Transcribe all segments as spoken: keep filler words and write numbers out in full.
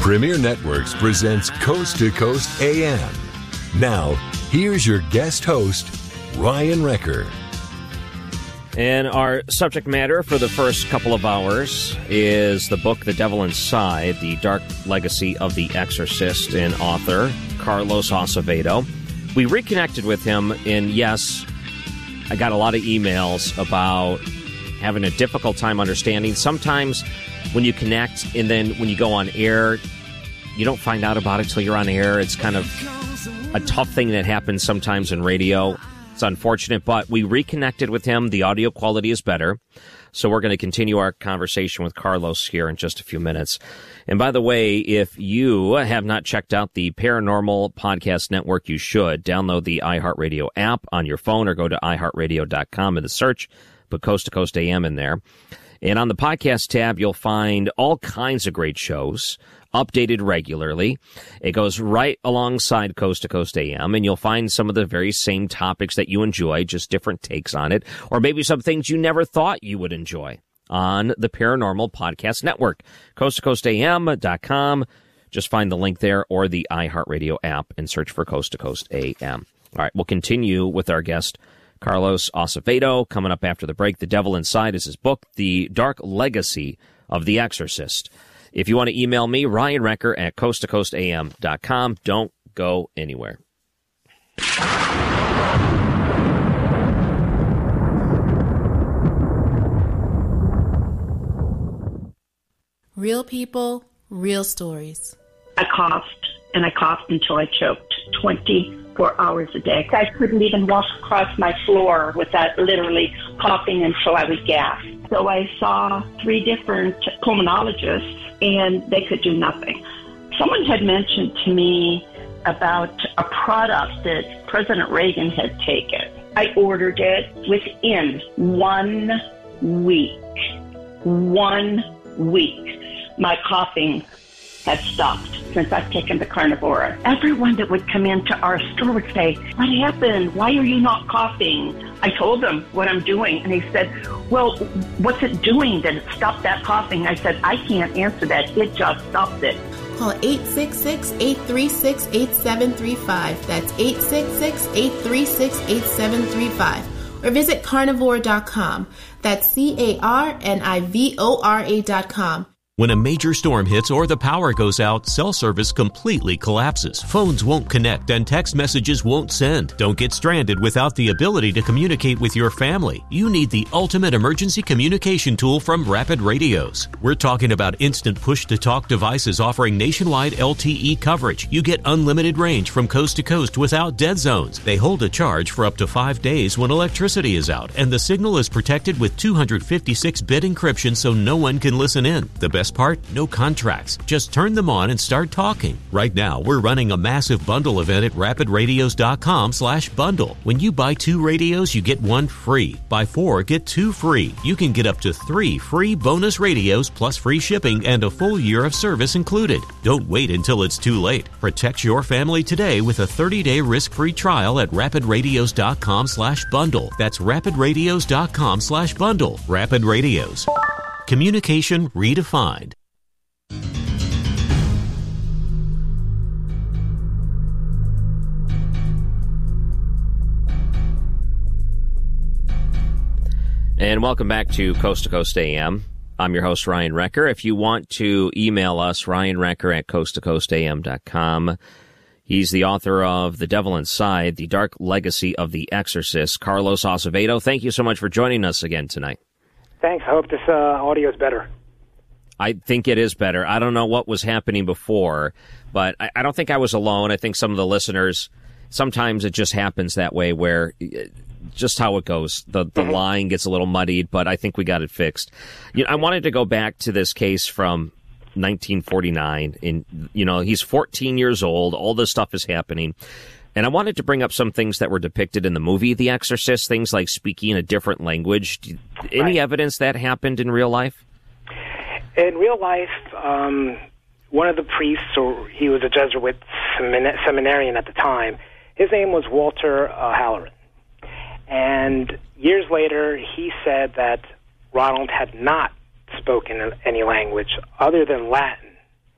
Premier Networks presents Coast to Coast A M. Now, here's your guest host, Ryan Wrecker. And our subject matter for the first couple of hours is the book The Devil Inside, The Dark Legacy of the Exorcist, and author Carlos Acevedo. We reconnected with him, and yes, I got a lot of emails about having a difficult time understanding. Sometimes when you connect and then when you go on air, you don't find out about it till you're on air. It's kind of a tough thing that happens sometimes in radio. It's unfortunate, but we reconnected with him. The audio quality is better. So we're going to continue our conversation with Carlos here in just a few minutes. And by the way, if you have not checked out the Paranormal Podcast Network, you should. Download the iHeartRadio app on your phone or go to i heart radio dot com in the search. Put Coast to Coast A M in there. And on the podcast tab, you'll find all kinds of great shows, updated regularly. It goes right alongside Coast to Coast A M, and you'll find some of the very same topics that you enjoy, just different takes on it, or maybe some things you never thought you would enjoy on the Paranormal Podcast Network. coast to coast a m dot com. Just find the link there or the iHeartRadio app and search for Coast to Coast A M. All right, we'll continue with our guest, Carlos Acevedo, coming up after the break. The Devil Inside is his book, The Dark Legacy of the Exorcist. If you want to email me, Ryan Wrecker at coast to coast a m dot com. Don't go anywhere. Real people, real stories. I coughed, and I coughed until I choked twenty-four hours a day. I couldn't even walk across my floor without literally coughing until I would gasp. So I saw three different pulmonologists, and they could do nothing. Someone had mentioned to me about a product that President Reagan had taken. I ordered it within one week. One week. My coughing had stopped since I've taken the Carnivora. Everyone that would come into our store would say, "What happened? Why are you not coughing?" I told them what I'm doing, and he said, "Well, what's it doing that it stopped that coughing?" I said, "I can't answer that. It just stopped it." Call eight six six, eight three six, eight seven three five. That's eight six six, eight three six, eight seven three five. Or visit carnivore dot com. That's C A R N I V O R A dot com. When a major storm hits or the power goes out, cell service completely collapses. Phones won't connect and text messages won't send. Don't get stranded without the ability to communicate with your family. You need the ultimate emergency communication tool from Rapid Radios. We're talking about instant push-to-talk devices offering nationwide L T E coverage. You get unlimited range from coast to coast without dead zones. They hold a charge for up to five days when electricity is out, and the signal is protected with two fifty-six bit encryption so no one can listen in. The best part? No contracts. Just turn them on and start talking. Right now, we're running a massive bundle event at rapid radios dot com slash bundle. When you buy two radios, you get one free. Buy four, get two free. You can get up to three free bonus radios plus free shipping and a full year of service included. Don't wait until it's too late. Protect your family today with a thirty-day risk-free trial at rapid radios dot com slash bundle. That's rapid radios dot com slash bundle. Rapid Radios. Communication redefined. And welcome back to Coast to Coast A M. I'm your host, Ryan Wrecker. If you want to email us, Ryan Wrecker at coast to coast a m dot com. He's the author of The Devil Inside, The Dark Legacy of the Exorcist. Carlos Acevedo, thank you so much for joining us again tonight. Thanks. I hope this uh, audio is better. I think it is better. I don't know what was happening before, but I, I don't think I was alone. I think some of the listeners, sometimes it just happens that way where just how it goes. The the mm-hmm. line gets a little muddied, but I think we got it fixed. You know, I wanted to go back to this case from nineteen forty-nine. In, you know, he's fourteen years old. All this stuff is happening. And I wanted to bring up some things that were depicted in the movie The Exorcist, things like speaking a different language. Any right. evidence that happened in real life? In real life, um, one of the priests, or he was a Jesuit seminarian at the time, his name was Walter uh, Halloran. And years later, he said that Ronald had not spoken any language other than Latin.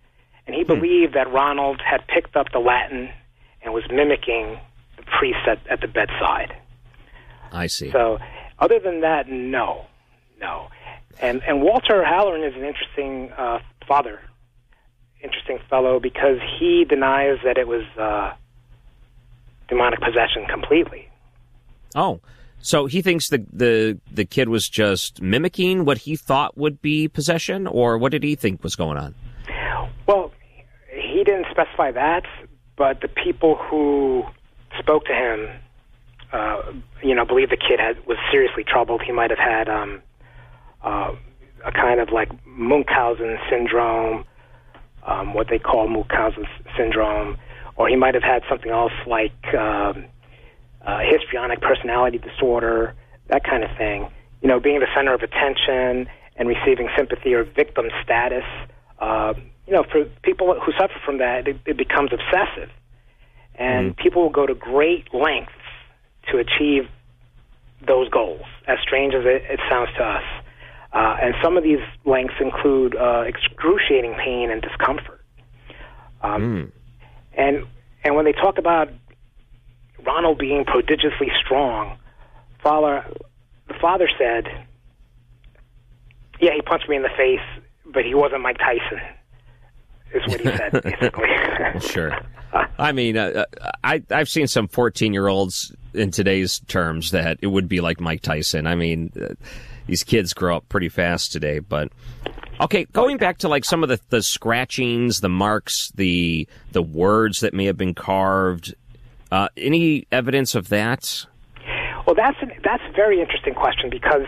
and he believed that Ronald had picked up the Latin and was mimicking the priest at, at the bedside. I see. So, other than that, no, no. And and Walter Halloran is an interesting uh, father, interesting fellow, because he denies that it was uh, demonic possession completely. Oh, so he thinks the, the the kid was just mimicking what he thought would be possession, or what did he think was going on? Well, he didn't specify that, but the people who spoke to him, uh, you know, believe the kid had was seriously troubled. He might have had um, uh, a kind of like Munchausen syndrome, um, what they call Munchausen syndrome, or he might have had something else like um, uh, histrionic personality disorder, that kind of thing. You know, being the center of attention and receiving sympathy or victim status. Uh, you know, for people who suffer from that, it, it becomes obsessive. And mm. people will go to great lengths to achieve those goals, as strange as it, it sounds to us. Uh, and some of these lengths include uh, excruciating pain and discomfort. Um, mm. And and when they talk about Ronald being prodigiously strong, father, the father said, yeah, he punched me in the face, but he wasn't Mike Tyson, is what he said, basically. Sure. I mean, uh, I, I've seen some fourteen-year-olds in today's terms that it would be like Mike Tyson. I mean, uh, these kids grow up pretty fast today. But, okay, going back to like some of the, the scratchings, the marks, the the words that may have been carved, uh, any evidence of that? Well, that's, an, that's a very interesting question, because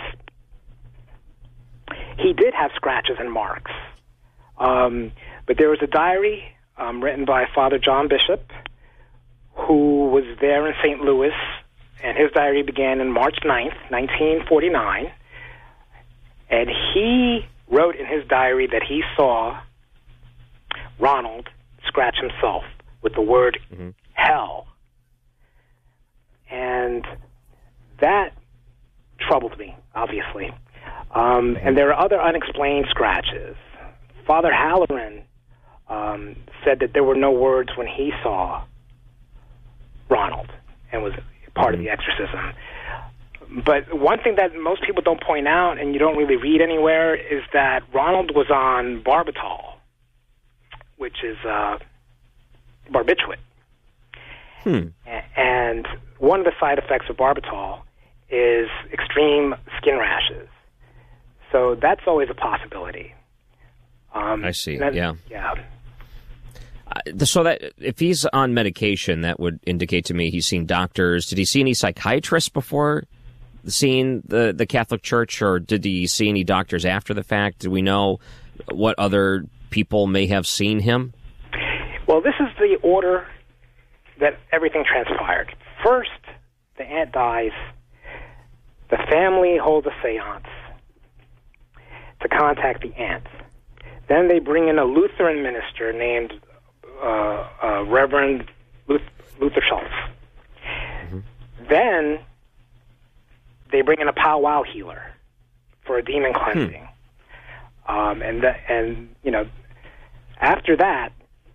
he did have scratches and marks. Um, but there was a diary um, written by Father John Bishop, who was there in Saint Louis, and his diary began on March ninth, nineteen forty-nine. And he wrote in his diary that he saw Ronald scratch himself with the word mm-hmm. hell. And that troubled me, obviously. Um, and there are other unexplained scratches. Father Halloran um, said that there were no words when he saw Ronald and was part of the exorcism. But one thing that most people don't point out, and you don't really read anywhere, is that Ronald was on Barbitol, which is uh, barbiturate. Hmm. And one of the side effects of Barbitol is extreme skin rashes. So that's always a possibility. Um, I see, that, yeah. Yeah. Uh, so that if he's on medication, that would indicate to me he's seen doctors. Did he see any psychiatrists before seeing the, the Catholic Church, or did he see any doctors after the fact? Do we know what other people may have seen him? Well, this is the order that everything transpired. First, the aunt dies. The family holds a seance to contact the aunt. Then they bring in a Lutheran minister named uh, uh, Reverend Luther, Luther Schultz. Mm-hmm. Then they bring in a powwow healer for a demon cleansing. Hmm. Um, and, the, and, you know, after that,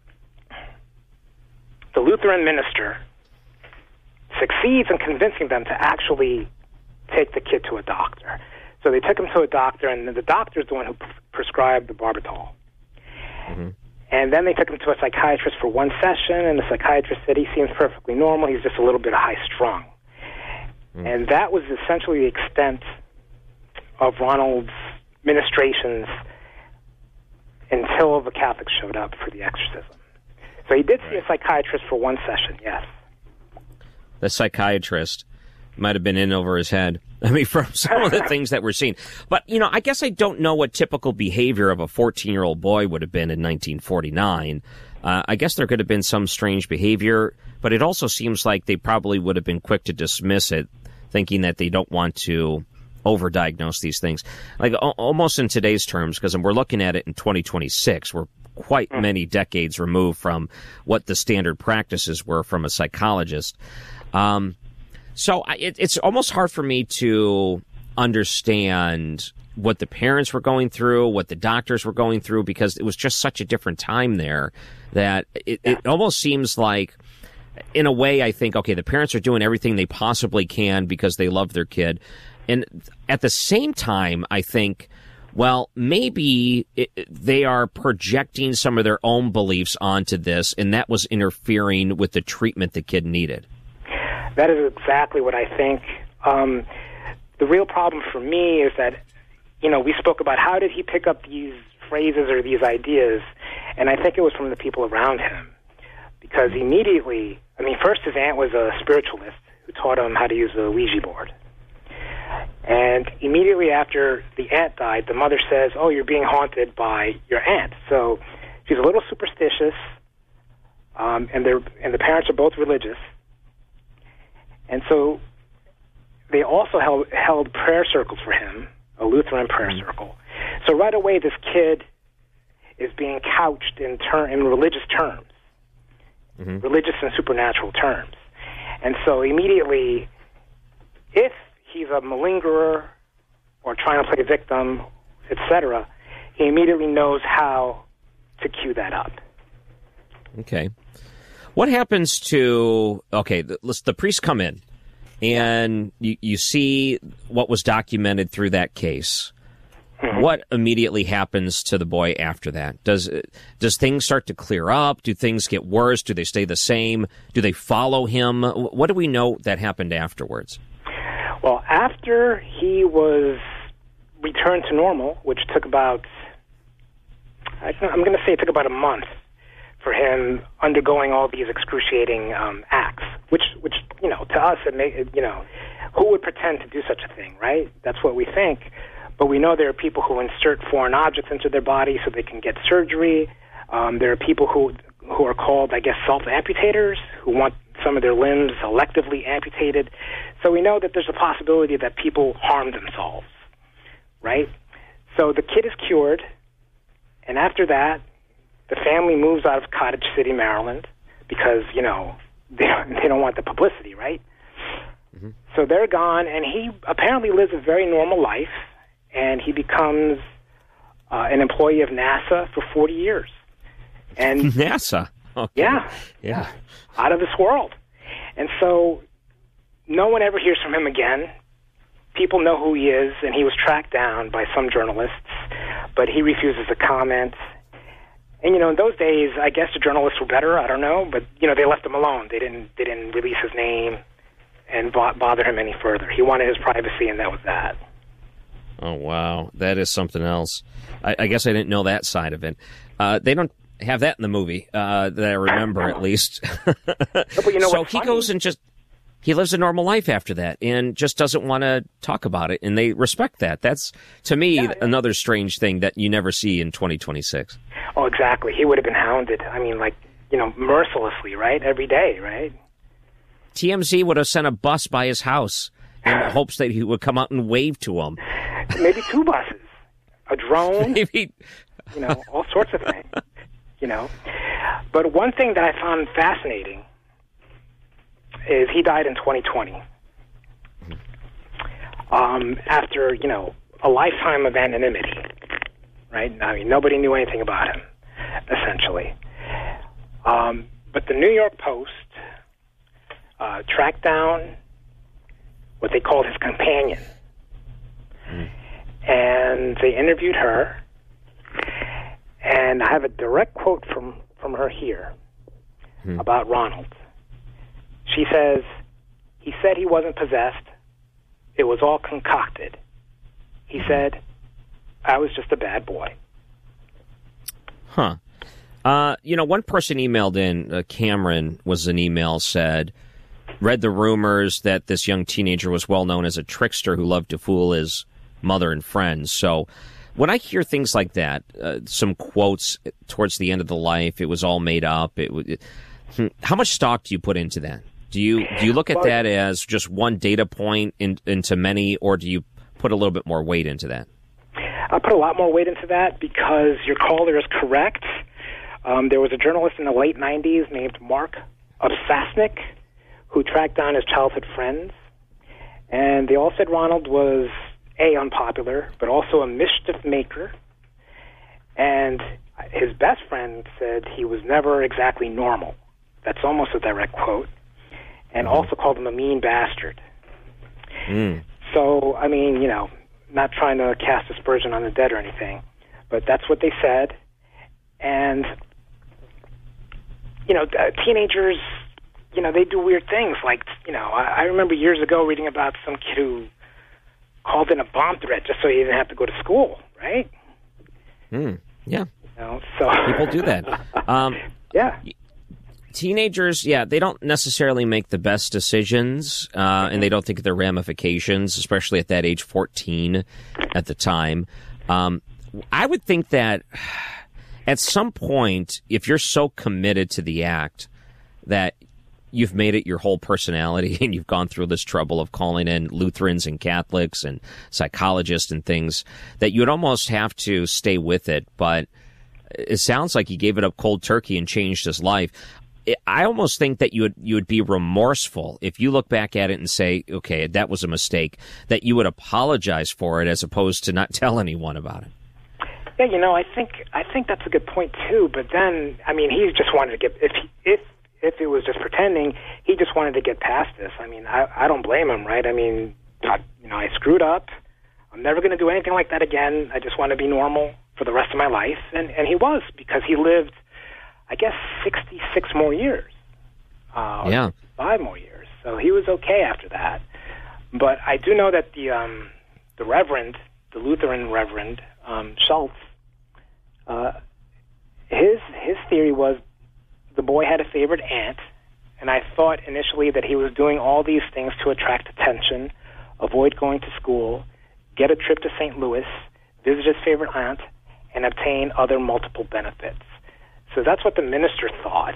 the Lutheran minister succeeds in convincing them to actually take the kid to a doctor. So they took him to a doctor, and the doctor is the one who pre- prescribed the Barbitol. Mm-hmm. And then they took him to a psychiatrist for one session, and the psychiatrist said he seems perfectly normal, he's just a little bit high-strung. Mm-hmm. And that was essentially the extent of Ronald's ministrations until the Catholics showed up for the exorcism. So he did see right. a psychiatrist for one session, yes. The psychiatrist might have been in over his head. I mean, from some of the things that we're seeing. But, you know, I guess I don't know what typical behavior of a fourteen-year-old boy would have been in nineteen forty-nine. Uh, I guess there could have been some strange behavior, but it also seems like they probably would have been quick to dismiss it, thinking that they don't want to overdiagnose these things. Like, o- almost in today's terms, because we're looking at it in twenty twenty-six, we're quite many decades removed from what the standard practices were from a psychologist. Um, so I, it, it's almost hard for me to understand what the parents were going through, what the doctors were going through, because it was just such a different time there that it, yeah. it almost seems like, in a way, I think, okay, the parents are doing everything they possibly can because they love their kid. And at the same time, I think, well, maybe it, they are projecting some of their own beliefs onto this, and that was interfering with the treatment the kid needed. That is exactly what I think. Um, the real problem for me is that, you know, we spoke about how did he pick up these phrases or these ideas, and I think it was from the people around him. Because immediately, I mean, first his aunt was a spiritualist who taught him how to use the Ouija board. And immediately after the aunt died, the mother says, oh, you're being haunted by your aunt. So she's a little superstitious, um, and, they're, and the parents are both religious. And so they also held, held prayer circles for him, a Lutheran prayer mm-hmm. circle. So right away, this kid is being couched in, ter- in religious terms. Mm-hmm. Religious and supernatural terms. And so immediately, if he's a malingerer or trying to play victim, et cetera, he immediately knows how to cue that up. Okay. What happens to, okay, the, the priests come in, and you, you see what was documented through that case. Mm-hmm. What immediately happens to the boy after that? Does does things start to clear up? Do things get worse? Do they stay the same? Do they follow him? What do we know that happened afterwards? Well, after he was returned to normal, which took about, I'm going to say it took about a month for him undergoing all these excruciating um, acts, which, which you know, to us, it may, you know, who would pretend to do such a thing, right? That's what we think. But we know there are people who insert foreign objects into their body so they can get surgery. Um, there are people who who are called, I guess, self-amputators, who want some of their limbs selectively amputated. So we know that there's a possibility that people harm themselves, right? So the kid is cured, and after that, the family moves out of Cottage City, Maryland, because, you know, they, they don't want the publicity, right? Mm-hmm. So they're gone, and he apparently lives a very normal life. And he becomes uh, an employee of NASA for forty years. And NASA? Okay. Yeah. Yeah. Out of this world. And so no one ever hears from him again. People know who he is, and he was tracked down by some journalists, but he refuses to comment. And, you know, in those days, I guess the journalists were better, I don't know, but, you know, they left him alone. They didn't, they didn't release his name and bother him any further. He wanted his privacy, and that was that. Oh, wow. That is something else. I, I guess I didn't know that side of it. Uh, they don't have that in the movie, uh, that I remember, at least. No, but you know so what's he funny? goes and just, he lives a normal life after that and just doesn't want to talk about it, and they respect that. That's, to me, yeah, yeah. another strange thing that you never see in twenty twenty-six. Oh, exactly. He would have been hounded. I mean, like, you know, mercilessly, right? Every day, right? T M Z would have sent a bus by his house in hopes that he would come out and wave to him. Maybe two buses, a drone, Maybe. you know, all sorts of things, you know. But one thing that I found fascinating is he died in twenty twenty. Um, after, you know, a lifetime of anonymity, right? I mean, nobody knew anything about him, essentially. Um, but the New York Post uh, tracked down what they called his companion. Mm. And they interviewed her, and I have a direct quote from, from her here mm. about Ronald. She says, he said he wasn't possessed. It was all concocted. He said, I was just a bad boy. Huh. Uh, you know, one person emailed in, uh, Cameron was an email, said, read the rumors that this young teenager was well known as a trickster who loved to fool his mother and friends. So when I hear things like that, uh, some quotes towards the end of the life, it was all made up. It, it, how much stock do you put into that? Do you do you look at that as just one data point in, into many, or do you put a little bit more weight into that? I put a lot more weight into that because your caller is correct. Um, there was a journalist in the late nineties named Mark Obsasnik who tracked down his childhood friends, and they all said Ronald was A, unpopular, but also a mischief maker. And his best friend said he was never exactly normal. That's almost a direct quote. And also called him a mean bastard. Mm. So, I mean, you know, not trying to cast aspersion on the dead or anything, but that's what they said. And, you know, uh, teenagers, you know, they do weird things. Like, you know, I, I remember years ago reading about some kid who called in a bomb threat just so he didn't have to go to school, right? Mm. Yeah. You know, so people do that. Um, yeah. Teenagers, yeah, they don't necessarily make the best decisions, uh, and they don't think of their ramifications, especially at that age, fourteen at the time. Um, I would think that at some point, if you're so committed to the act that you've made it your whole personality and you've gone through this trouble of calling in Lutherans and Catholics and psychologists and things, that you'd almost have to stay with it. But it sounds like he gave it up cold turkey and changed his life. I almost think that you would you would be remorseful if you look back at it and say, okay, that was a mistake, that you would apologize for it as opposed to not tell anyone about it. Yeah, you know, I think I think that's a good point too. But then, I mean, he just wanted to get if he, if if it was just pretending, he just wanted to get past this. I mean, I I don't blame him, right? I mean, I, you know, I screwed up. I'm never going to do anything like that again. I just want to be normal for the rest of my life, and and he was, because he lived, I guess, sixty-six more years. Uh, yeah. Five more years. So he was okay after that. But I do know that the um, the Reverend, the Lutheran Reverend, um, Schultz, uh, his his theory was the boy had a favorite aunt, and I thought initially that he was doing all these things to attract attention, avoid going to school, get a trip to Saint Louis, visit his favorite aunt, and obtain other multiple benefits. So that's what the minister thought.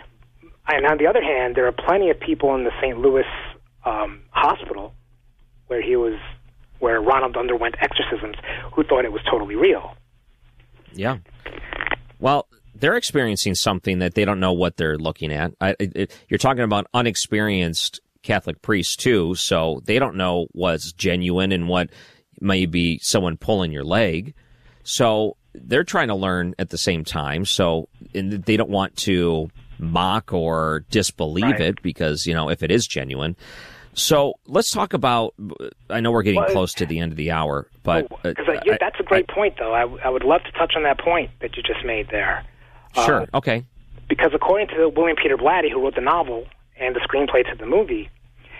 And on the other hand, there are plenty of people in the Saint Louis um, hospital where he was, where Ronald underwent exorcisms, who thought it was totally real. Yeah. Well, they're experiencing something that they don't know what they're looking at. I, it, you're talking about unexperienced Catholic priests too, so they don't know what's genuine and what may be someone pulling your leg. So they're trying to learn at the same time, so and they don't want to mock or disbelieve right. it because, you know, if it is genuine. So let's talk about, I know we're getting well, close to the end of the hour, but... Oh, uh, yeah, that's a great I, point, though. I, I would love to touch on that point that you just made there. Sure, uh, okay. Because according to William Peter Blatty, who wrote the novel and the screenplay to the movie,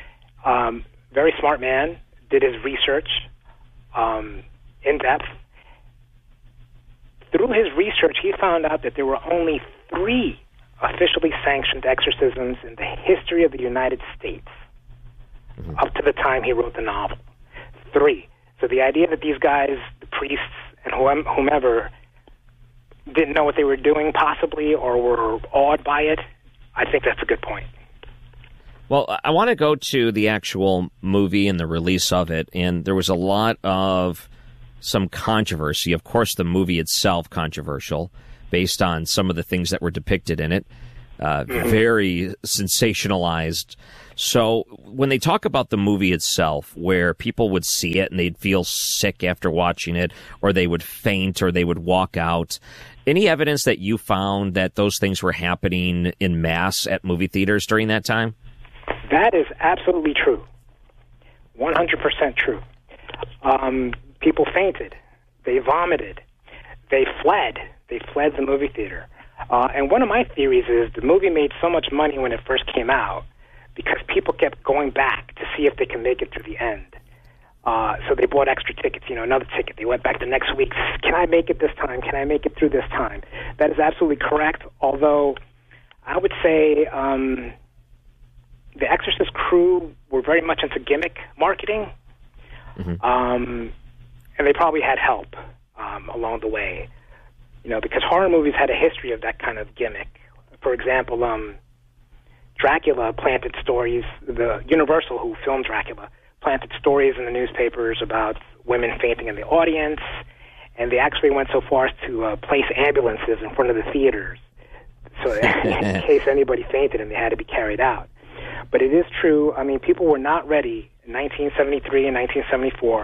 um, very smart man, did his research um, in depth. Through his research, he found out that there were only three officially sanctioned exorcisms in the history of the United States mm-hmm. up to the time he wrote the novel. Three. So the idea that these guys, the priests and whomever, didn't know what they were doing possibly or were awed by it, I think that's a good point. Well, I want to go to the actual movie and the release of it, and there was a lot of some controversy. Of course, the movie itself controversial, based on some of the things that were depicted in it. Uh, mm-hmm. Very sensationalized. So when they talk about the movie itself, where people would see it and they'd feel sick after watching it, or they would faint, or they would walk out, any evidence that you found that those things were happening in mass at movie theaters during that time? That is absolutely true. one hundred percent true. Um, people fainted. They vomited. They fled. They fled the movie theater. Uh, and one of my theories is the movie made so much money when it first came out because people kept going back to see if they can make it to the end. Uh, so they bought extra tickets, you know, another ticket. They went back the next week. Can I make it this time? Can I make it through this time? That is absolutely correct, although I would say um, the Exorcist crew were very much into gimmick marketing, mm-hmm. um, and they probably had help um, along the way. You know, because horror movies had a history of that kind of gimmick. For example, um, Dracula planted stories, the Universal, who filmed Dracula, planted stories in the newspapers about women fainting in the audience, and they actually went so far as to uh, place ambulances in front of the theaters, so in case anybody fainted and they had to be carried out. But it is true, I mean, people were not ready in nineteen seventy-three and nineteen seventy-four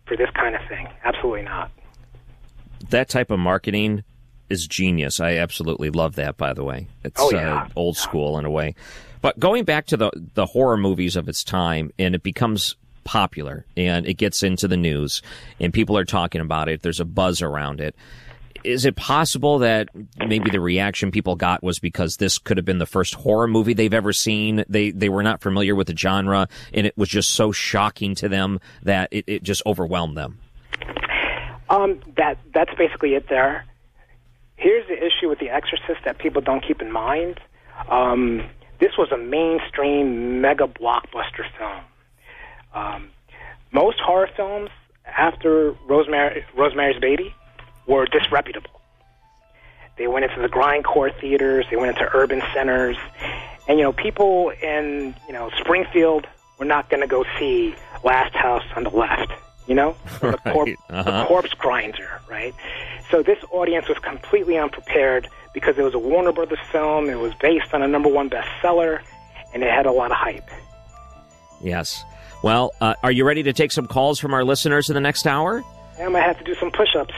for this kind of thing. Absolutely not. That type of marketing is genius. I absolutely love that, by the way. It's oh, yeah. uh, old school in a way. But going back to the, the horror movies of its time, and it becomes popular, and it gets into the news, and people are talking about it. There's a buzz around it. Is it possible that maybe the reaction people got was because this could have been the first horror movie they've ever seen? They they were not familiar with the genre, and it was just so shocking to them that it, it just overwhelmed them. Um, that that's basically it there. Here's the issue with The Exorcist that people don't keep in mind. Um, this was a mainstream mega blockbuster film. Um, most horror films after Rosemary, Rosemary's Baby were disreputable. They went into the grindcore theaters, they went into urban centers, and, you know, people in, you know, Springfield were not going to go see Last House on the Left, you know? Or the, right. corp- uh-huh. the Corpse Grinder, right? So this audience was completely unprepared because it was a Warner Brothers film, it was based on a number one bestseller, and it had a lot of hype. Yes. Well, uh, are you ready to take some calls from our listeners in the next hour? Yeah, I might have to do some push-ups.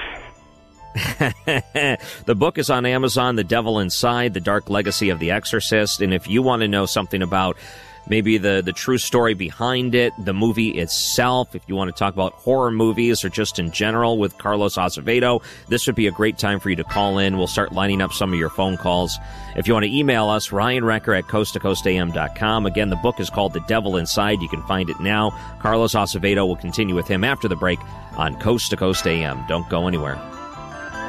The book is on Amazon, The Devil Inside, The Dark Legacy of the Exorcist. And if you want to know something about maybe the, the true story behind it, the movie itself, if you want to talk about horror movies or just in general with Carlos Acevedo, this would be a great time for you to call in. We'll start lining up some of your phone calls. If you want to email us, Ryan Recker at coast to coast a m dot com. Again, the book is called The Devil Inside. You can find it now. Carlos Acevedo will continue with him after the break on Coast to Coast A M. Don't go anywhere.